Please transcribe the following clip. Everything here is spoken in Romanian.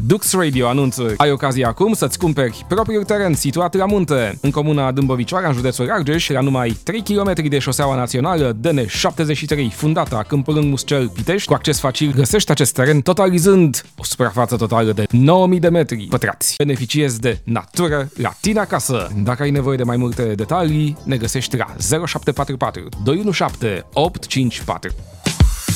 Dux Radio anunță: ai ocazia acum să-ți cumperi propriul teren situat la munte, în comuna Dâmbovicioara, în județul Argeș, la numai 3 km de șoseaua națională DN73, fundata Câmpul Lâng Muscel Pitești, cu acces facil. Găsești acest teren totalizând o suprafață totală de 9000 de metri pătrați. Beneficiezi de natură la tine acasă. Dacă ai nevoie de mai multe detalii, ne găsești la 0744 217 854.